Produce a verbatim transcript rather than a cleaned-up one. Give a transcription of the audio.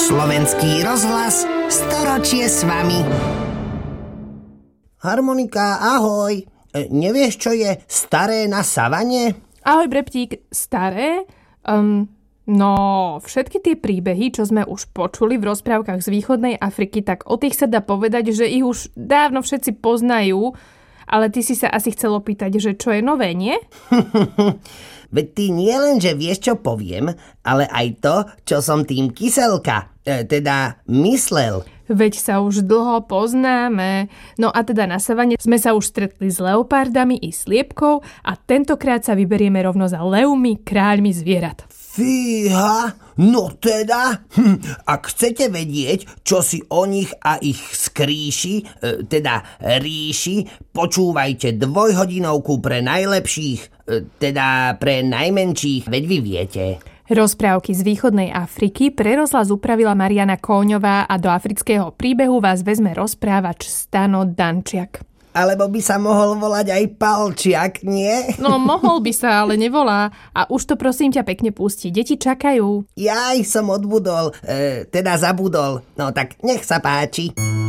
Slovenský rozhlas, storočie s vami. Harmonika, ahoj. E, nevieš, čo je staré na savane? Ahoj, Breptík. Staré? Um, no, všetky tie príbehy, čo sme už počuli v rozprávkach z východnej Afriky, tak o tých sa dá povedať, že ich už dávno všetci poznajú, ale ty si sa asi chcel opýtať, že čo je nové, nie? Veď ty nie len, že vieš, čo poviem, ale aj to, čo som tým kyselka, e, teda myslel. Veď sa už dlho poznáme. No a teda na savane sme sa už stretli s leopardami i sliepkou a tentokrát sa vyberieme rovno za levmi, kráľmi zvierat. Fíha, no teda, hm, ak chcete vedieť, čo si o nich a ich skríši, e, teda ríši, počúvajte dvojhodinovku pre najlepších, e, teda pre najmenších, veď vy viete. Rozprávky z východnej Afriky pre rozhlas upravila Mariana Kóňová a do afrického príbehu vás vezme rozprávač Stano Dančiak. Alebo by sa mohol volať aj Palčiak, nie? No, mohol by sa, ale nevolá. A už to prosím ťa pekne pustí. Deti čakajú. Jaj, som odbudol, e, teda zabudol. No tak nech sa páči.